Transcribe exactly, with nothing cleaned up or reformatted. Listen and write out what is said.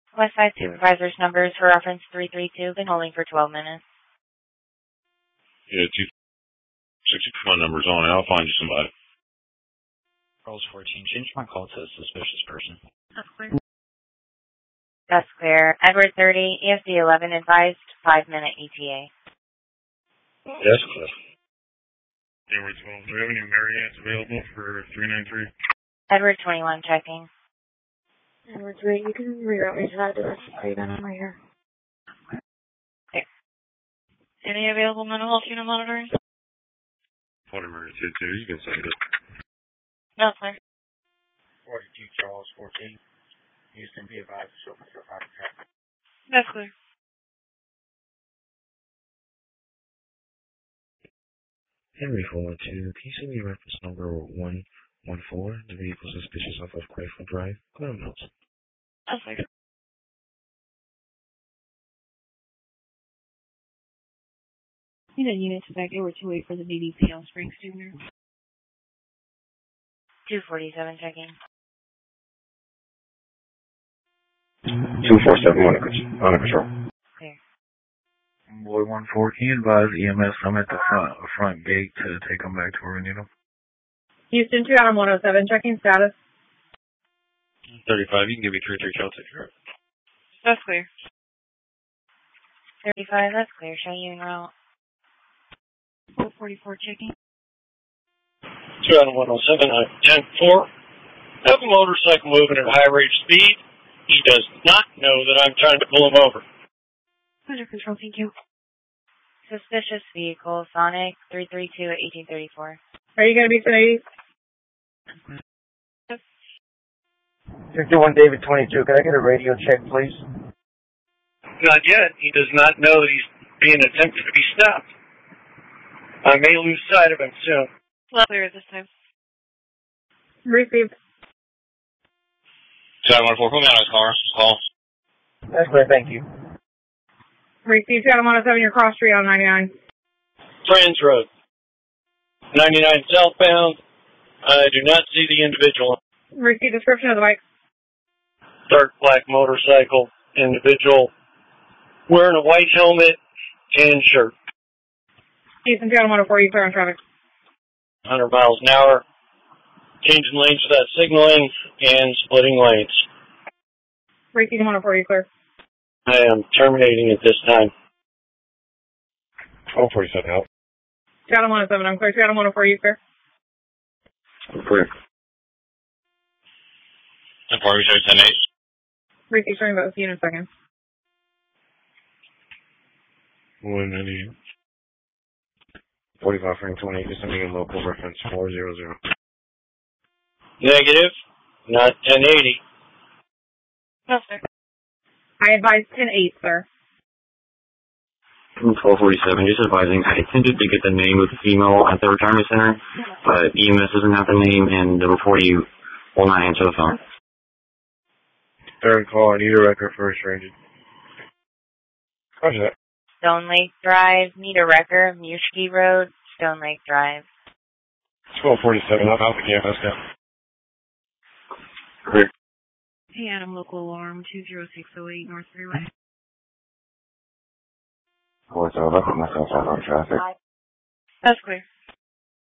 Westside Supervisor's numbers for reference three three two. Been holding for twelve minutes. Yeah, two sixty. My number's on it. I'll find you somebody. Charles fourteen. Change my call to a suspicious person. That's clear. That's clear. Edward thirty. E S D eleven advised. Five minute E T A. That's clear. Edward twelve. Avenue, Mariette's available for three nine three. Edward twenty-one checking. Edward three, you can reroute me to that address. Are you done? I'm right here. Okay. Any available mental health unit monitoring? forty Mariette two. You can send it. No, sir. forty-two Charles fourteen. Houston, be advised. Show myself out of traffic. That's clear. Henry four one two, can you send me reference number one one four? The vehicle suspicious off of Crayford Drive. Go ahead, notes. That's clear. You know, units back there were two eight for the B D P on Springs Junior. two forty-seven checking. two four seven, under control. Clear. Boy one four, can you advise E M S I'm at the front front gate to take them back to where we need them? Houston two Adam one oh seven, checking status. thirty-five. You can give me three three. I'll take care of it. That's clear. thirty-five, that's clear. Show you en route. four forty-four checking. two Adam one oh seven, ten four. Have a motorcycle moving at high rate speed. He does not know that I'm trying to pull him over. Under control, thank you. Suspicious vehicle, Sonic three three two at eighteen thirty-four. Are you going to be ten eighty? fifty-one David twenty-two, can I get a radio check, please? Not yet. He does not know that he's being attempted to be stopped. I may lose sight of him soon. Well, clear this time. Received. seven one four, put me on his car. Call. That's clear, thank you. Received two Adam one oh seven, your cross street on ninety-nine. Friends Road. ninety-nine southbound. I do not see the individual. Received description of the bike. Dark black motorcycle individual wearing a white helmet and shirt. Houston two Adam one oh four, you clear on traffic. one hundred miles an hour. Changing lanes without signaling and splitting lanes. Received one oh four, you clear. I am terminating at this time. twelve forty-seven, help. two Adam one oh seven, I'm clear. two Adam one oh four, you clear. I'm clear. ten four, you show ten eight. Received showing about see you in a second. one ninety. forty-five frame twenty, just send me a local reference four zero zero. Negative. Not ten eighty. No, sir. I advise ten eight, sir. twelve forty-seven, just advising, I attempted to get the name of the female at the retirement center, but E M S doesn't have the name, and the reportee will not answer the phone. Third call, I need a record for a stranger. Roger that. Stone Lake Drive, need a wrecker, Mushki Road, Stone Lake Drive. twelve forty-seven, I'm out the E M S now. Great. Hey, Adam, local alarm two zero six oh eight North Freeway. What's over? Myself out on traffic. That's clear.